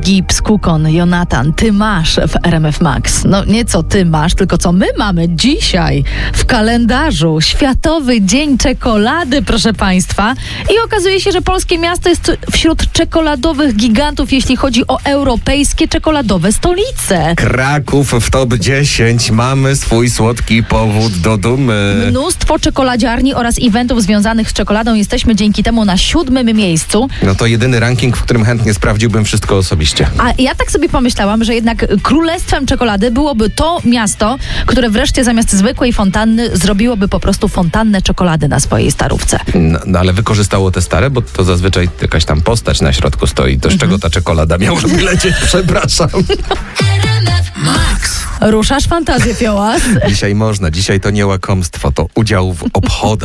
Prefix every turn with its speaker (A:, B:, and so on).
A: Gibbs, Kukon, Jonatan, ty masz w RMF Max. No nie co ty masz, tylko co my mamy dzisiaj w kalendarzu. Światowy Dzień Czekolady, proszę Państwa. I okazuje się, że polskie miasto jest wśród czekoladowych gigantów, jeśli chodzi o europejskie czekoladowe stolice.
B: Kraków w top 10. Mamy swój słodki powód do dumy.
A: Mnóstwo czekoladziarni oraz eventów związanych z czekoladą. Jesteśmy dzięki temu na 7. miejscu.
B: No to jedyny ranking, w którym chętnie sprawdziłbym wszystko osobiście.
A: A ja tak sobie pomyślałam, że jednak królestwem czekolady byłoby to miasto, które wreszcie zamiast zwykłej fontanny zrobiłoby po prostu fontannę czekolady na swojej starówce.
B: No ale wykorzystało te stare, bo to zazwyczaj jakaś tam postać na środku stoi. To z czego ta czekolada miałaby lecieć? Przepraszam.
A: Ruszasz fantazję, Fiołas.
B: Dzisiaj można. Dzisiaj to nie łakomstwo, to udział w obchodach.